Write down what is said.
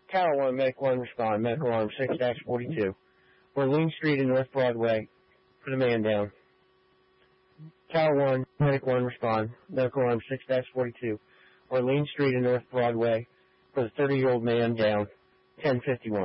Tower 1, Medic 1, respond. Medical Alarm 6-42. Orleans Street and North Broadway. Put a man down. Tower 1, Medic 1, respond. Medical Alarm 6-42. Orleans Street and North Broadway. Put a 30-year-old man down. 1051.